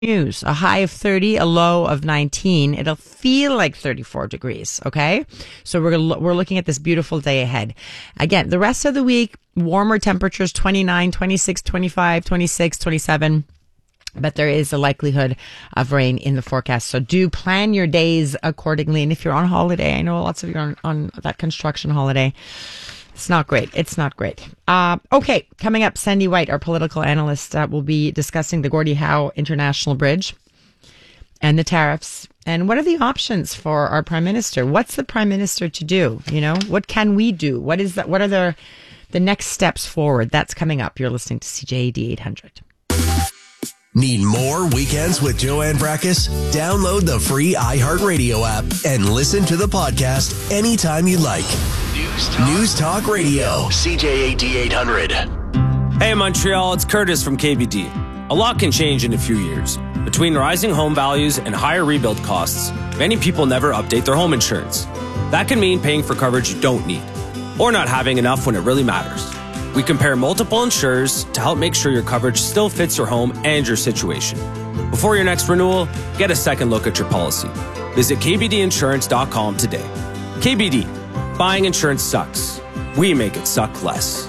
news. A high of 30, a low of 19. It'll feel like 34 degrees, okay? So we're looking at this beautiful day ahead. Again, the rest of the week, warmer temperatures, 29, 26, 25, 26, 27. But there is a likelihood of rain in the forecast. So do plan your days accordingly. And if you're on holiday, I know lots of you are on that construction holiday. It's not great. It's not great. Okay, coming up, Sandy White, our political analyst, will be discussing the Gordie Howe International Bridge and the tariffs. And what are the options for our prime minister? What's the prime minister to do? You know, what can we do? What is that? What are the next steps forward? That's coming up. You're listening to CJAD 800. Need more Weekends with Joanne Brakkus? Download the free iHeartRadio app and listen to the podcast anytime you like. News Talk Radio, CJAD 800. Hey Montreal, it's Curtis from KBD. A lot can change in a few years. Between rising home values and higher rebuild costs, many people never update their home insurance. That can mean paying for coverage you don't need, or not having enough when it really matters. We compare multiple insurers to help make sure your coverage still fits your home and your situation. Before your next renewal, get a second look at your policy. Visit kbdinsurance.com today. KBD, buying insurance sucks. We make it suck less.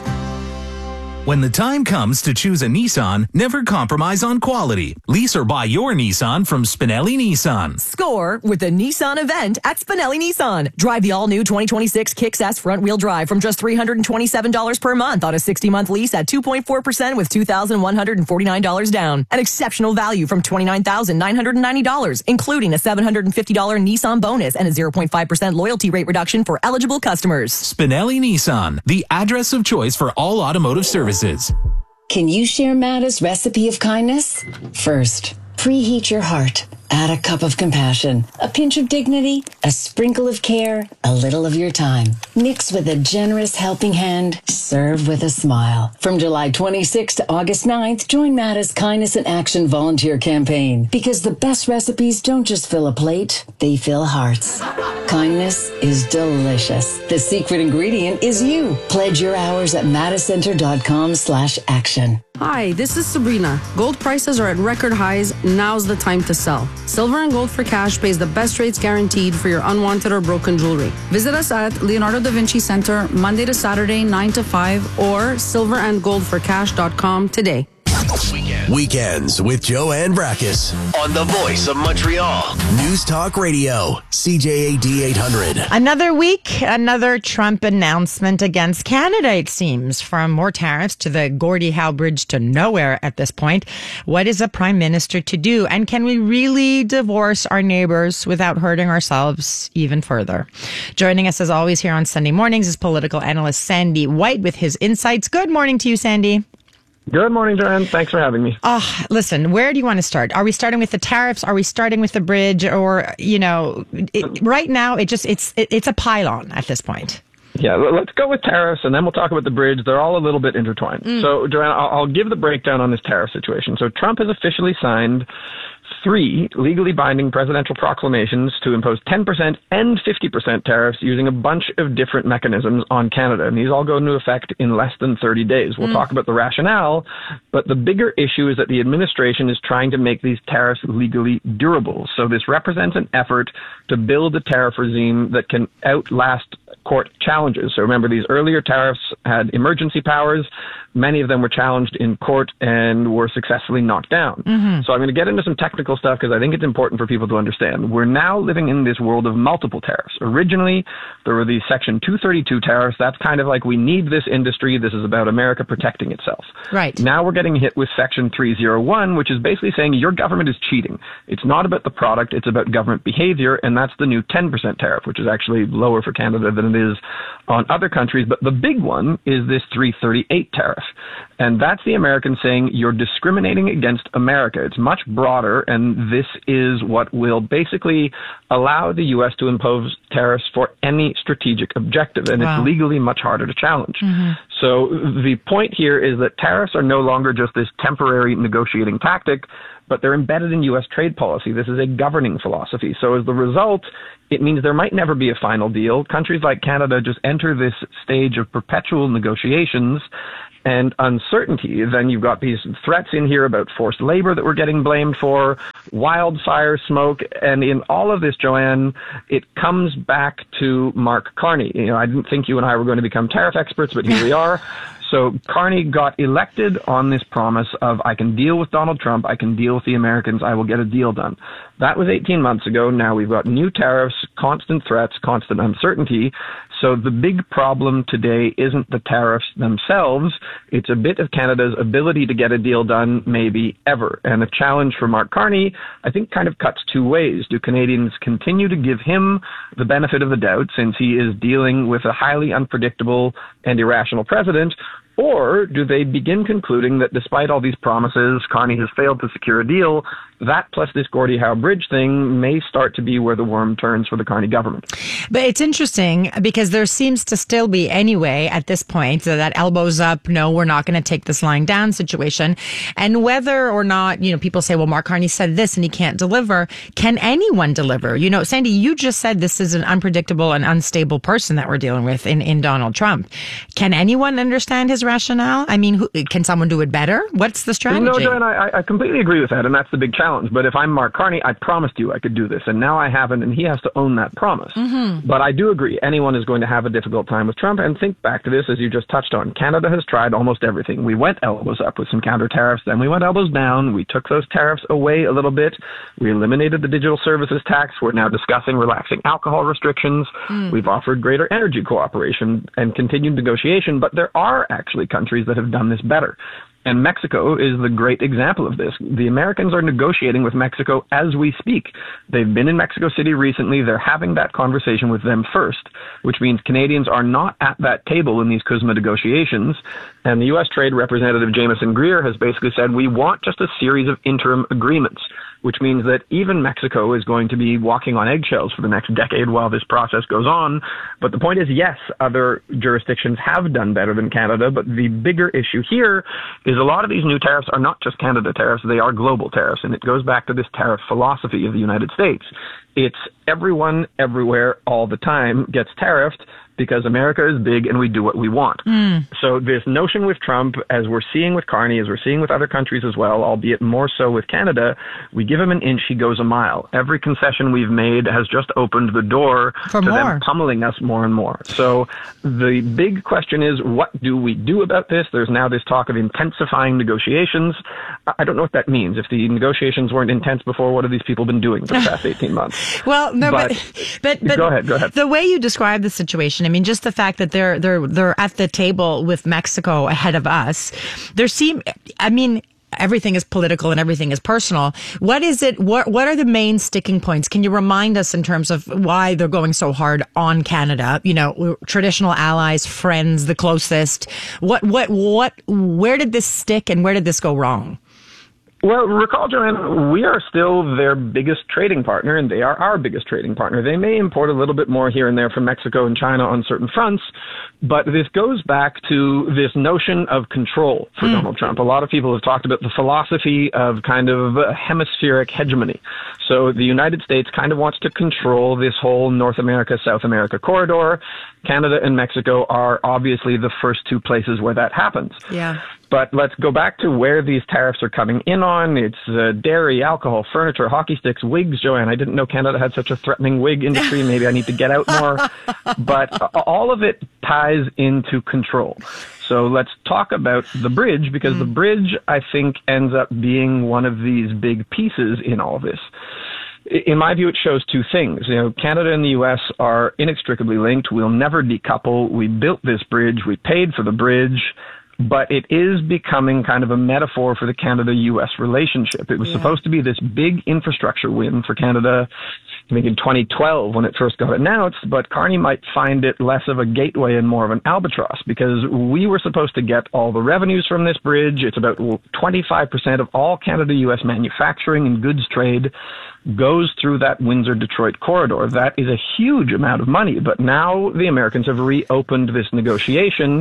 When the time comes to choose a Nissan, never compromise on quality. Lease or buy your Nissan from Spinelli Nissan. Score with the Nissan event at Spinelli Nissan. Drive the all-new 2026 Kicks S front-wheel drive from just $327 per month on a 60-month lease at 2.4% with $2,149 down. An exceptional value from $29,990, including a $750 Nissan bonus and a 0.5% loyalty rate reduction for eligible customers. Spinelli Nissan, the address of choice for all automotive services. Can you share Matta's recipe of kindness? First, preheat your heart. Add a cup of compassion, a pinch of dignity, a sprinkle of care, a little of your time. Mix with a generous helping hand. Serve with a smile. From July 26th to August 9th, join Matta's Kindness in Action volunteer campaign. Because the best recipes don't just fill a plate, they fill hearts. Kindness is delicious. The secret ingredient is you. Pledge your hours at mattacenter.com/action. Hi, this is Sabrina. Gold prices are at record highs. Now's the time to sell. Silver and Gold for Cash pays the best rates guaranteed for your unwanted or broken jewelry. Visit us at Leonardo da Vinci Center Monday to Saturday, 9 to 5 or silverandgoldforcash.com today. Weekends with Joanne Brakkus on the Voice of Montreal. News Talk Radio, CJAD 800. Another week, another Trump announcement against Canada, it seems. From more tariffs to the Gordie Howe Bridge to nowhere at this point. What is a prime minister to do? And can we really divorce our neighbors without hurting ourselves even further? Joining us as always here on Sunday mornings is political analyst Sandy White with his insights. Good morning to you, Sandy. Good morning, Joanne. Thanks for having me. Listen, where do you want to start? Are we starting with the tariffs? Are we starting with the bridge? Or, you know, right now, it's a pylon at this point. Yeah, let's go with tariffs, and then we'll talk about the bridge. They're all a little bit intertwined. So, Joanne, I'll give the breakdown on this tariff situation. So Trump has officially signed 3 legally binding presidential proclamations to impose 10% and 50% tariffs using a bunch of different mechanisms on Canada. And these all go into effect in less than 30 days. We'll talk about the rationale, but the bigger issue is that the administration is trying to make these tariffs legally durable. So this represents an effort to build a tariff regime that can outlast court challenges. So remember, these earlier tariffs had emergency powers. Many of them were challenged in court and were successfully knocked down. So I'm going to get into some technical stuff because I think it's important for people to understand. We're now living in this world of multiple tariffs. Originally, there were these Section 232 tariffs. That's kind of like, we need this industry. This is about America protecting itself. Right. Now we're getting hit with Section 301, which is basically saying your government is cheating. It's not about the product. It's about government behavior. And that's the new 10% tariff, which is actually lower for Canada than it is on other countries. But the big one is this 338 tariff. And that's the Americans saying you're discriminating against America. It's much broader, and this is what will basically allow the U.S. to impose tariffs for any strategic objective, and it's legally much harder to challenge. So the point here is that tariffs are no longer just this temporary negotiating tactic, but they're embedded in U.S. trade policy. This is a governing philosophy. So as the result, it means there might never be a final deal. Countries like Canada just enter this stage of perpetual negotiations, and uncertainty. Then you've got these threats in here about forced labor that we're getting blamed for, wildfire smoke, and in all of this, Joanne, it comes back to Mark Carney. I didn't think you and I were going to become tariff experts, but here we are. So Carney got elected on this promise of, I can deal with Donald Trump, I can deal with the Americans, I will get a deal done. That was 18 months ago. Now we've got new tariffs, constant threats, constant uncertainty. So the big problem today isn't the tariffs themselves. It's a bit of Canada's ability to get a deal done, maybe ever. And the challenge for Mark Carney, I think, kind of cuts two ways. Do Canadians continue to give him the benefit of the doubt since he is dealing with a highly unpredictable and irrational president? Or do they begin concluding that despite all these promises, Carney has failed to secure a deal? That plus this Gordie Howe Bridge thing may start to be where the worm turns for the Carney government. But it's interesting because there seems to still be, anyway, at this point, that elbows up, no, we're not going to take this lying down situation. And whether or not, people say, well, Mark Carney said this and he can't deliver. Can anyone deliver? Sandy, you just said this is an unpredictable and unstable person that we're dealing with in Donald Trump. Can anyone understand his rationale? I mean, can someone do it better? What's the strategy? No, Joanne, I completely agree with that, and that's the big challenge. But if I'm Mark Carney, I promised you I could do this, and now I haven't, and he has to own that promise. Mm-hmm. But I do agree, anyone is going to have a difficult time with Trump, and think back to this, as you just touched on. Canada has tried almost everything. We went elbows up with some counter tariffs, then we went elbows down. We took those tariffs away a little bit. We eliminated the digital services tax. We're now discussing relaxing alcohol restrictions. We've offered greater energy cooperation and continued negotiation, but there are actually countries that have done this better. And Mexico is the great example of this. The Americans are negotiating with Mexico as we speak. They've been in Mexico City recently. They're having that conversation with them first, which means Canadians are not at that table in these CUSMA negotiations. And the U.S. Trade Representative Jameson Greer has basically said, we want just a series of interim agreements, which means that even Mexico is going to be walking on eggshells for the next decade while this process goes on. But the point is, yes, other jurisdictions have done better than Canada, but the bigger issue here is a lot of these new tariffs are not just Canada tariffs, they are global tariffs, and it goes back to this tariff philosophy of the United States. It's everyone, everywhere, all the time gets tariffed because America is big and we do what we want. So this notion with Trump, as we're seeing with Carney, as we're seeing with other countries as well, albeit more so with Canada, we give him an inch, he goes a mile. Every concession we've made has just opened the door to them pummeling us more and more. So the big question is, what do we do about this? There's now this talk of intensifying negotiations. I don't know what that means. If the negotiations weren't intense before, what have these people been doing for the past 18 months? Well, no, but go ahead. The way you describe the situation, I mean, just the fact that they're at the table with Mexico ahead of us, everything is political and everything is personal. What is it? What are the main sticking points? Can you remind us in terms of why they're going so hard on Canada? Traditional allies, friends, the closest. Where did this stick and where did this go wrong? Well, recall, Joanne, we are still their biggest trading partner, and they are our biggest trading partner. They may import a little bit more here and there from Mexico and China on certain fronts, but this goes back to this notion of control for Donald Trump. A lot of people have talked about the philosophy of kind of hemispheric hegemony. So the United States kind of wants to control this whole North America, South America corridor. Canada and Mexico are obviously the first two places where that happens. Yeah. But let's go back to where these tariffs are coming in on. It's dairy, alcohol, furniture, hockey sticks, wigs. Joanne, I didn't know Canada had such a threatening wig industry. Maybe I need to get out more. But all of it ties into control. So let's talk about the bridge, because the bridge, I think, ends up being one of these big pieces in all of this. In my view, it shows two things. Canada and the U.S. are inextricably linked. We'll never decouple. We built this bridge. We paid for the bridge. But it is becoming kind of a metaphor for the Canada-U.S. relationship. It was supposed to be this big infrastructure win for Canada, I think in 2012 when it first got announced, but Carney might find it less of a gateway and more of an albatross, because we were supposed to get all the revenues from this bridge. It's about 25% of all Canada-U.S. manufacturing and goods trade goes through that Windsor-Detroit corridor. That is a huge amount of money, but now the Americans have reopened this negotiation,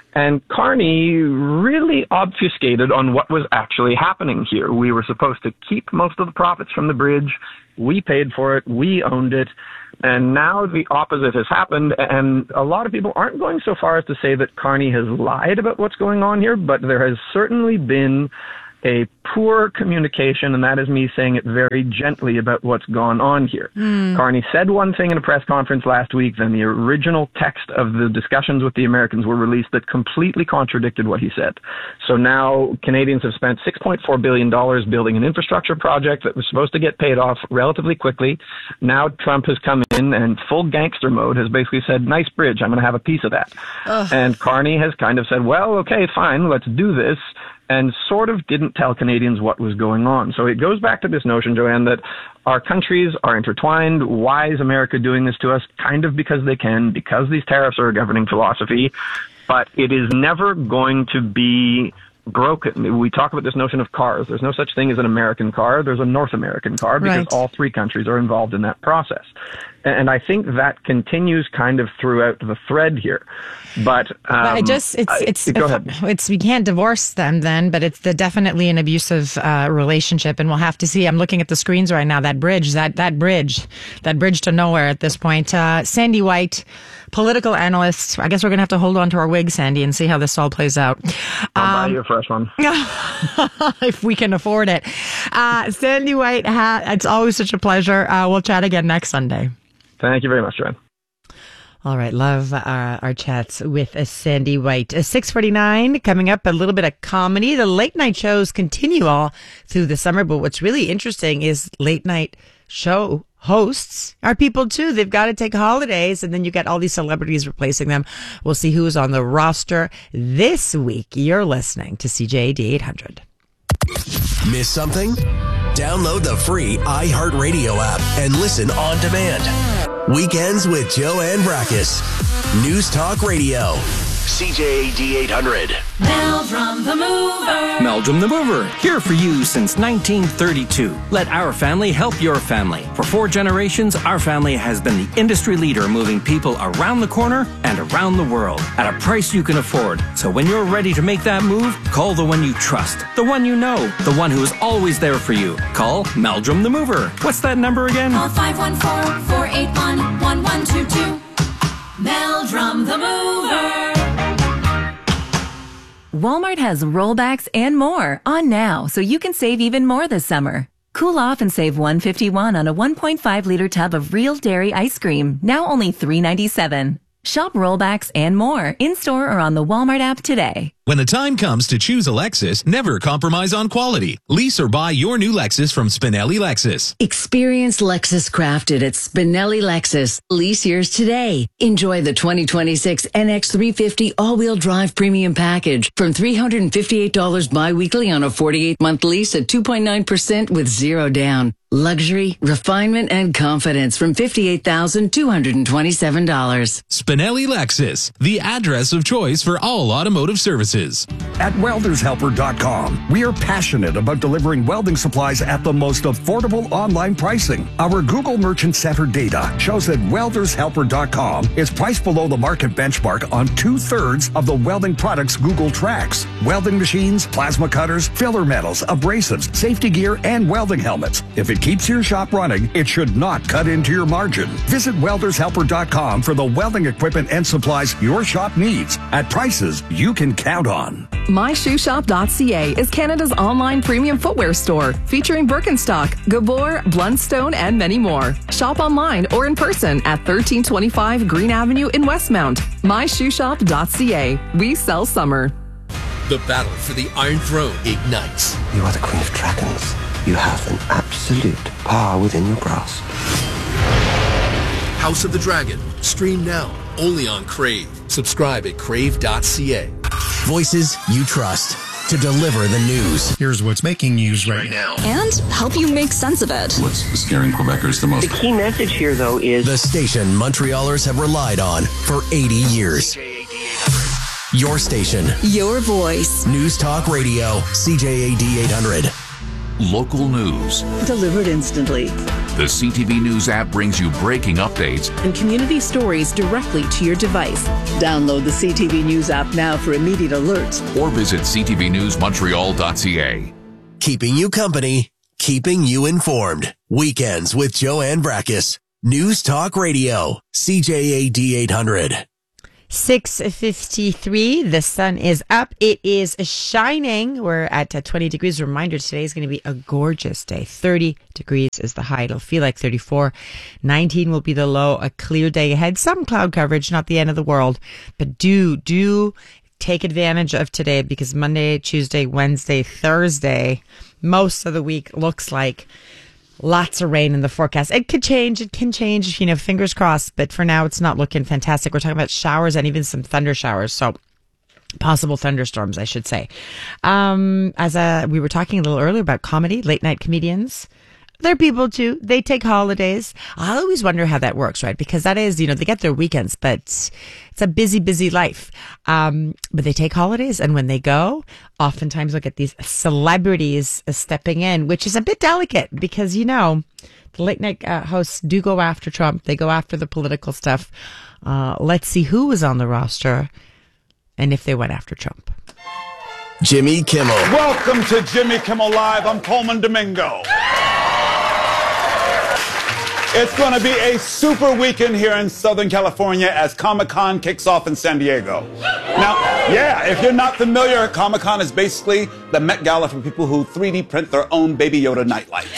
And Carney really obfuscated on what was actually happening here. We were supposed to keep most of the profits from the bridge. We paid for it. We owned it. And now the opposite has happened. And a lot of people aren't going so far as to say that Carney has lied about what's going on here, but there has certainly been a poor communication, and that is me saying it very gently about what's gone on here. Carney said one thing in a press conference last week, then the original text of the discussions with the Americans were released that completely contradicted what he said. So now Canadians have spent $6.4 billion building an infrastructure project that was supposed to get paid off relatively quickly. Now Trump has come in and full gangster mode has basically said, nice bridge, I'm going to have a piece of that. And Carney has kind of said, well, okay, fine, let's do this, and sort of didn't tell Canadians what was going on. So it goes back to this notion, Joanne, that our countries are intertwined. Why is America doing this to us? Kind of because they can, because these tariffs are a governing philosophy, but it is never going to be broken. We talk about this notion of cars. There's no such thing as an American car. There's a North American car because all three countries are involved in that process. And I think that continues kind of throughout the thread here. But go ahead. We can't divorce them then, but it's definitely an abusive relationship, and we'll have to see. I'm looking at the screens right now. That bridge to nowhere at this point. Sandy White, political analyst. I guess we're going to have to hold on to our wig, Sandy, and see how this all plays out. I'll buy you a fresh one. If we can afford it. Sandy White, it's always such a pleasure. We'll chat again next Sunday. Thank you very much, Joanne. All right. Love our chats with Sandy White. 6:49 coming up, a little bit of comedy. The late night shows continue all through the summer, but what's really interesting is late night show hosts are people too. They've got to take holidays, and then you get all these celebrities replacing them. We'll see who's on the roster this week. You're listening to CJAD 800. Miss something? Download the free iHeartRadio app and listen on demand. Weekends with Joanne Brakis. News Talk Radio. CJAD 800. Meldrum the Mover. Meldrum the Mover, here for you since 1932. Let our family help your family. For 4 generations, our family has been the industry leader moving people around the corner and around the world at a price you can afford. So when you're ready to make that move, call the one you trust, the one you know, the one who is always there for you. Call Meldrum the Mover. What's that number again? Call 514-481-1122. Meldrum the Mover. Walmart has rollbacks and more on now, so you can save even more this summer. Cool off and save $151 on a 1.5-liter tub of real dairy ice cream, now only $3.97. Shop rollbacks and more in-store or on the Walmart app today. When the time comes to choose a Lexus, never compromise on quality. Lease or buy your new Lexus from Spinelli Lexus. Experience Lexus crafted at Spinelli Lexus. Lease yours today. Enjoy the 2026 NX350 all-wheel drive premium package from $358 biweekly on a 48-month lease at 2.9% with zero down. Luxury, refinement, and confidence from $58,227. Spinelli Lexus, the address of choice for all automotive services. At weldershelper.com, we are passionate about delivering welding supplies at the most affordable online pricing. Our Google Merchant Center data shows that weldershelper.com is priced below the market benchmark on 2/3 of the welding products Google tracks. Welding machines, plasma cutters, filler metals, abrasives, safety gear, and welding helmets. If it keeps your shop running, it should not cut into your margin. Visit weldershelper.com for the welding equipment and supplies your shop needs at prices you can count on. MyShoeShop.ca is Canada's online premium footwear store, featuring Birkenstock, Gabor, Blundstone, and many more. Shop online or in person at 1325 Green Avenue in Westmount. MyShoeShop.ca. We sell summer. The battle for the Iron Throne ignites. You are the Queen of Dragons. You have an absolute power within your grasp. House of the Dragon. Stream now, only on Crave. Subscribe at crave.ca. Voices you trust to deliver the news. Here's what's making news right now. And help you make sense of it. What's scaring Quebecers the most? The key message here, though, is the station Montrealers have relied on for 80 years. Your station. Your voice. News Talk Radio. CJAD 800. Local news. Delivered instantly. The CTV News app brings you breaking updates and community stories directly to your device. Download the CTV News app now for immediate alerts. or visit ctvnewsmontreal.ca. Keeping you company, keeping you informed. Weekends with Joanne Brakkus. News Talk Radio, CJAD 800. 6:53. The sun is up. It is shining. We're at 20 degrees. Reminder, today is going to be a gorgeous day. 30 degrees is the high. It'll feel like 34. 19 will be the low. A clear day ahead. Some cloud coverage, not the end of the world. But do take advantage of today, because Monday, Tuesday, Wednesday, Thursday, most of the week looks like lots of rain in the forecast. It could change. It can change, fingers crossed. But for now, it's not looking fantastic. We're talking about showers and even some thunder showers. So possible thunderstorms, I should say. We were talking a little earlier about comedy, late night comedians. They're people too. They take holidays. I always wonder how that works, right? Because that is, they get their weekends, but it's a busy, busy life. But they take holidays, and when they go, oftentimes we'll get these celebrities stepping in, which is a bit delicate because, the late night hosts do go after Trump. They go after the political stuff. Let's see who was on the roster and if they went after Trump. Jimmy Kimmel. Welcome to Jimmy Kimmel Live. I'm Coleman Domingo. It's going to be a super weekend here in Southern California as Comic-Con kicks off in San Diego. Now, if you're not familiar, Comic-Con is basically the Met Gala for people who 3D print their own Baby Yoda nightlights.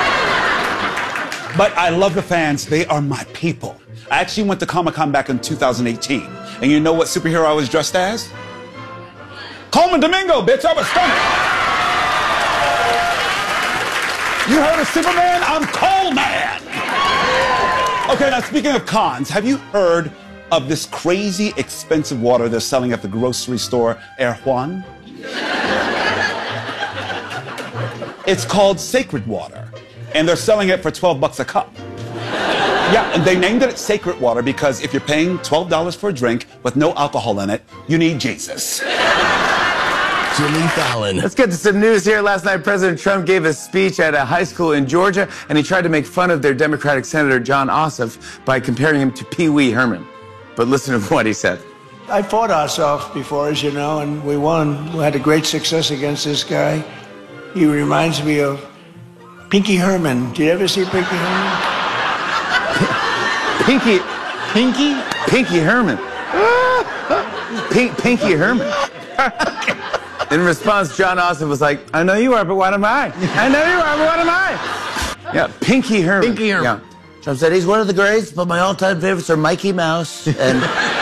But I love the fans. They are my people. I actually went to Comic-Con back in 2018. And you know what superhero I was dressed as? Coleman Domingo, bitch. I was stunning. You heard of Superman? I'm Coleman. Okay, now speaking of cons, have you heard of this crazy expensive water they're selling at the grocery store, Air Juan? It's called Sacred Water, and they're selling it for $12 a cup. Yeah, and they named it Sacred Water because if you're paying $12 for a drink with no alcohol in it, you need Jesus. Jimmy Fallon. Let's get to some news here. Last night, President Trump gave a speech at a high school in Georgia, and he tried to make fun of their Democratic Senator Jon Ossoff by comparing him to Pee Wee Herman. But listen to what he said. I fought Ossoff before, as you know, and we won. We had a great success against this guy. He reminds me of Pinky Herman. Did you ever see Pinky Herman? Pinky Herman. Pinky Herman. In response, Jon Ossoff was like, I know you are, but what am I? I know you are, but what am I? Yeah, Pinky Herman. Pinky Herman. Yeah. Trump said he's one of the greats, but my all-time favorites are Mikey Mouse and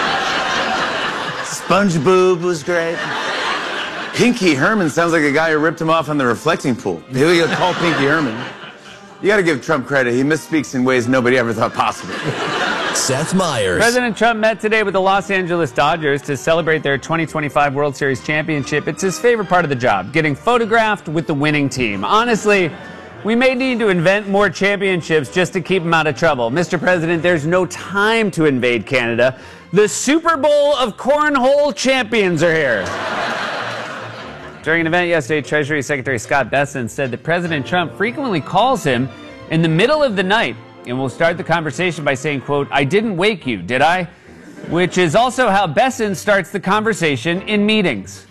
SpongeBob was great. Pinky Herman sounds like a guy who ripped him off on the reflecting pool. Here we go, call Pinky Herman. You got to give Trump credit. He misspeaks in ways nobody ever thought possible. Seth Meyers. President Trump met today with the Los Angeles Dodgers to celebrate their 2025 World Series championship. It's his favorite part of the job, getting photographed with the winning team. Honestly, we may need to invent more championships just to keep him out of trouble. Mr. President, there's no time to invade Canada. The Super Bowl of Cornhole champions are here. During an event yesterday, Treasury Secretary Scott Bessent said that President Trump frequently calls him in the middle of the night and will start the conversation by saying, quote, I didn't wake you, did I? Which is also how Bessent starts the conversation in meetings.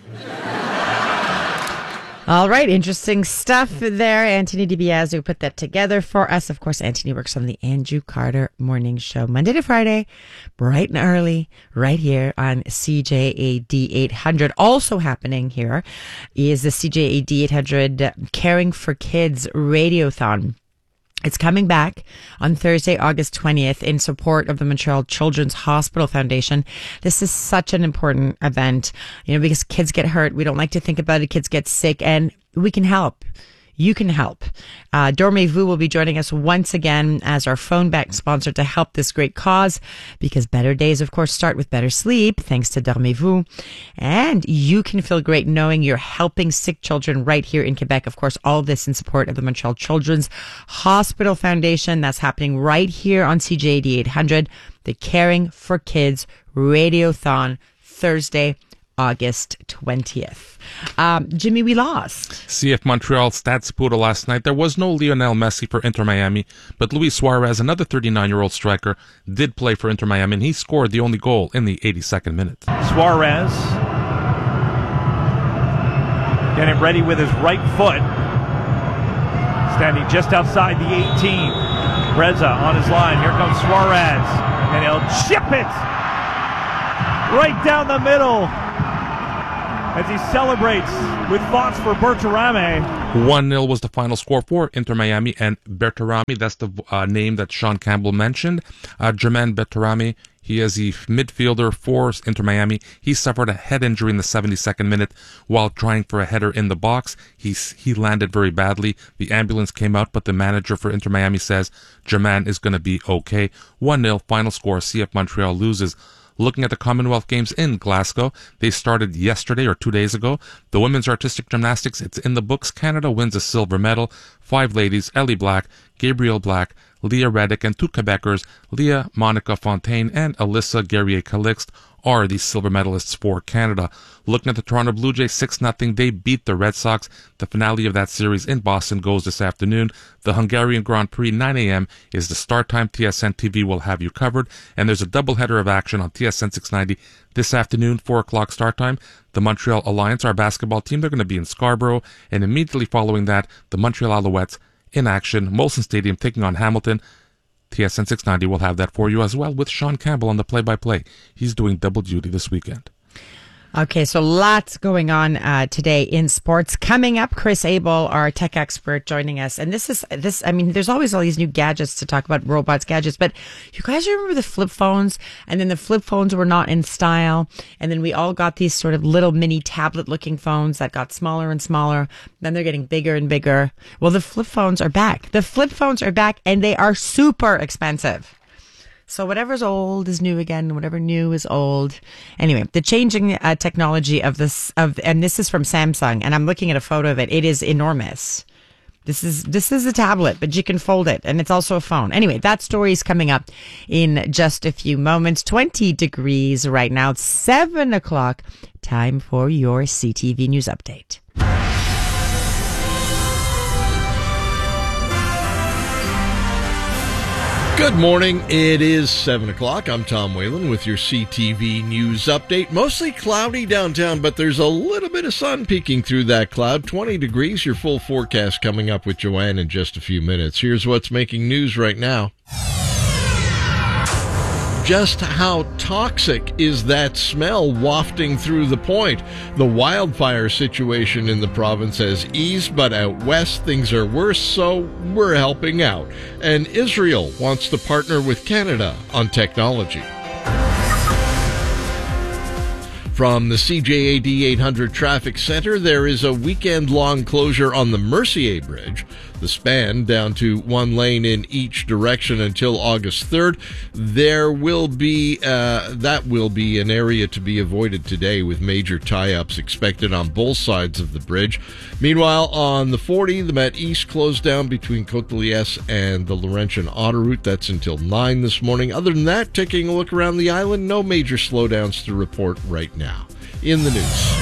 All right, interesting stuff there. Anthony DiBiase put that together for us. Of course, Anthony works on the Andrew Carter Morning Show, Monday to Friday, bright and early, right here on CJAD 800. Also happening here is the CJAD 800 Caring for Kids Radiothon. It's coming back on Thursday, August 20th in support of the Montreal Children's Hospital Foundation. This is such an important event, because kids get hurt. We don't like to think about it. Kids get sick, and we can help. You can help. Dormez-vous will be joining us once again as our phone bank sponsor to help this great cause, because better days, of course, start with better sleep, thanks to Dormez-vous. And you can feel great knowing you're helping sick children right here in Quebec. Of course, all of this in support of the Montreal Children's Hospital Foundation. That's happening right here on CJAD 800, the Caring for Kids Radiothon, Thursday, August 20th. Jimmy, we lost. CF Montreal Stade Saputo last night. There was no Lionel Messi for Inter Miami, but Luis Suarez, another 39-year-old striker, did play for Inter Miami, and he scored the only goal in the 82nd minute. Suarez getting ready with his right foot. Standing just outside the 18. Reza on his line. Here comes Suarez. And he'll chip it right down the middle as he celebrates with thoughts for Berterame. 1-0 was the final score for Inter Miami, and Berterame, that's the name that Sean Campbell mentioned. Jermaine Berterame, he is the midfielder for Inter Miami. He suffered a head injury in the 72nd minute while trying for a header in the box. He landed very badly. The ambulance came out, but the manager for Inter Miami says Jermaine is going to be okay. 1-0 final score. CF Montreal loses. Looking at the Commonwealth Games in Glasgow, they started yesterday or 2 days ago. The women's artistic gymnastics, it's in the books. Canada wins a silver medal. 5 ladies, Ellie Black, Gabrielle Black, Leah Reddick, and 2 Quebecers, Leah Monica Fontaine and Alyssa Guerrier-Calixt, are the silver medalists for Canada. Looking at the Toronto Blue Jays, 6-0, they beat the Red Sox. The finale of that series in Boston goes this afternoon. The Hungarian Grand Prix, 9 a.m. is the start time. TSN TV will have you covered. And there's a doubleheader of action on TSN 690 this afternoon, 4 o'clock start time. The Montreal Alliance, our basketball team, they're going to be in Scarborough. And immediately following that, the Montreal Alouettes in action, Molson Stadium taking on Hamilton. TSN 690 will have that for you as well, with Sean Campbell on the play-by-play. He's doing double duty this weekend. Okay, so lots going on today in sports. Coming up, Chris Abel, our tech expert, joining us. And I mean, there's always all these new gadgets to talk about, robots, gadgets, but you guys remember the flip phones? And then the flip phones were not in style. And then we all got these sort of little mini tablet looking phones that got smaller and smaller. Then they're getting bigger and bigger. Well, the flip phones are back. The flip phones are back, and they are super expensive. So whatever's old is new again. Whatever new is old. Anyway, the changing technology and this is from Samsung, and I'm looking at a photo of it. It is enormous. This is a tablet, but you can fold it, and it's also a phone. Anyway, that story is coming up in just a few moments. 20 degrees right now. It's 7 o'clock. Time for your CTV News Update. Good morning. It is 7 o'clock. I'm Tom Whalen with your CTV News Update. Mostly cloudy downtown, but there's a little bit of sun peeking through that cloud. 20 degrees, your full forecast coming up with Joanne in just a few minutes. Here's what's making news right now. Just how toxic is that smell wafting through the point? The wildfire situation in the province has eased, but out west things are worse, so we're helping out. And Israel wants to partner with Canada on technology. From the CJAD 800 Traffic Center, there is a weekend-long closure on the Mercier Bridge. The span down to one lane in each direction until August 3rd. That will be an area to be avoided today, with major tie-ups expected on both sides of the bridge. Meanwhile, on the 40, the Met East closed down between Côte-de-Liesse and the Laurentian Autoroute. That's until 9 this morning. Other than that, taking a look around the island, no major slowdowns to report right now. In the news.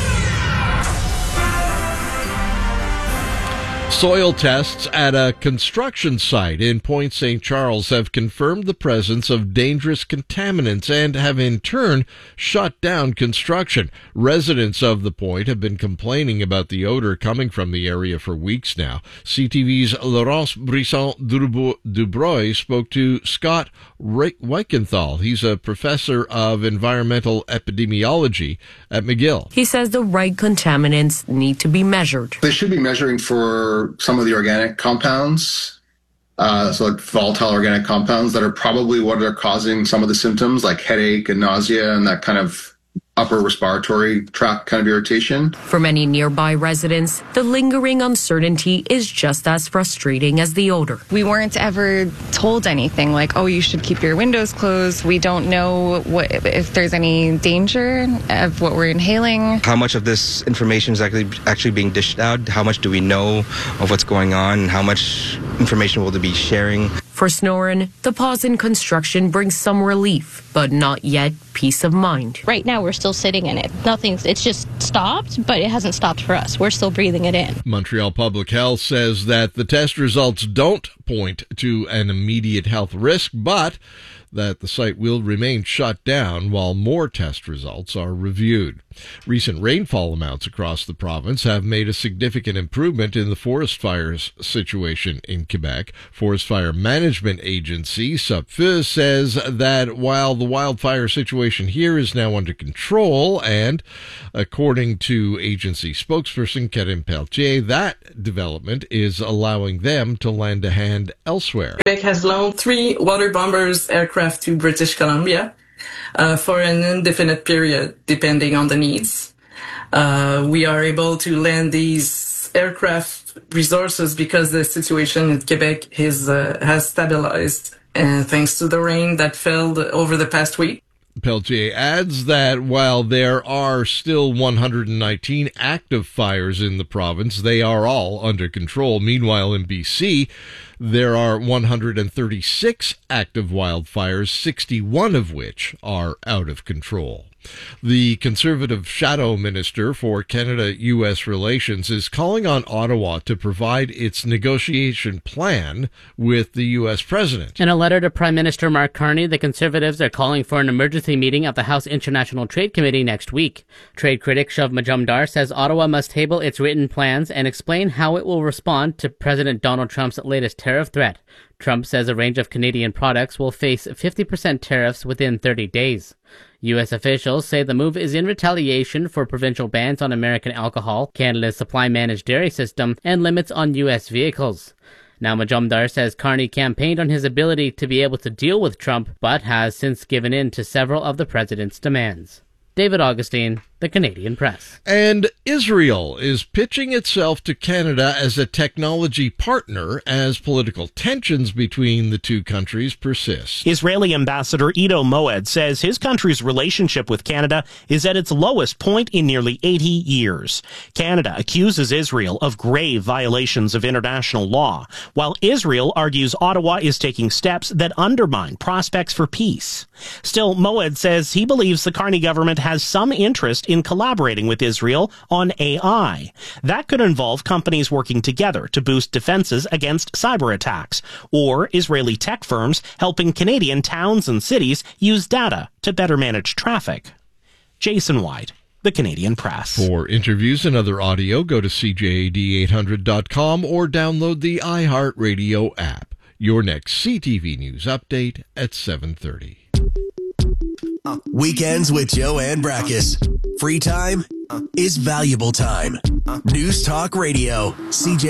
Soil tests at a construction site in Point St. Charles have confirmed the presence of dangerous contaminants and have in turn shut down construction. Residents of the point have been complaining about the odor coming from the area for weeks now. CTV's Laurence Brisson-Dubroy spoke to Scott Weikenthal. He's a professor of environmental epidemiology at McGill. He says the right contaminants need to be measured. They should be measuring for some of the organic compounds, so like volatile organic compounds that are probably what are causing some of the symptoms like headache and nausea and that kind of upper respiratory tract kind of irritation. For many nearby residents, the lingering uncertainty is just as frustrating as the odor. We weren't ever told anything like, oh, you should keep your windows closed. We don't know if there's any danger of what we're inhaling. How much of this information is actually being dished out? How much do we know of what's going on? How much information will they be sharing? For Snoren, the pause in construction brings some relief, but not yet peace of mind. Right now, we're still sitting in it. It's just stopped, but it hasn't stopped for us. We're still breathing it in. Montreal Public Health says that the test results don't point to an immediate health risk, but that the site will remain shut down while more test results are reviewed. Recent rainfall amounts across the province have made a significant improvement in the forest fires situation in Quebec. Forest Fire Management Agency, SUPFE, says that while the wildfire situation here is now under control, and according to agency spokesperson Karine Pelletier, that development is allowing them to lend a hand elsewhere. Quebec has loaned 3 water bombers aircraft to British Columbia for an indefinite period, depending on the needs. We are able to lend these aircraft resources because the situation in Quebec has stabilized, thanks to the rain that fell over the past week. Pelletier adds that while there are still 119 active fires in the province, they are all under control. Meanwhile, in BC, there are 136 active wildfires, 61 of which are out of control. The Conservative Shadow Minister for Canada-U.S. Relations is calling on Ottawa to provide its negotiation plan with the U.S. President. In a letter to Prime Minister Mark Carney, the Conservatives are calling for an emergency meeting of the House International Trade Committee next week. Trade critic Shiv Majumdar says Ottawa must table its written plans and explain how it will respond to President Donald Trump's latest tariff threat. Trump says a range of Canadian products will face 50% tariffs within 30 days. U.S. officials say the move is in retaliation for provincial bans on American alcohol, Canada's supply-managed dairy system, and limits on U.S. vehicles. Now, Majumdar says Carney campaigned on his ability to be able to deal with Trump, but has since given in to several of the president's demands. David Augustine, The Canadian Press. And Israel is pitching itself to Canada as a technology partner as political tensions between the two countries persist. Israeli Ambassador Ido Moed says his country's relationship with Canada is at its lowest point in nearly 80 years. Canada accuses Israel of grave violations of international law, while Israel argues Ottawa is taking steps that undermine prospects for peace. Still, Moed says he believes the Carney government has some interest in collaborating with Israel on AI. That could involve companies working together to boost defenses against cyber attacks, or Israeli tech firms helping Canadian towns and cities use data to better manage traffic. Jason White, The Canadian Press. For interviews and other audio, go to CJAD800.com or download the iHeartRadio app. Your next CTV News update at 7:30. Weekends with Joanne Brakis. Free time is valuable time. News Talk Radio, CJ.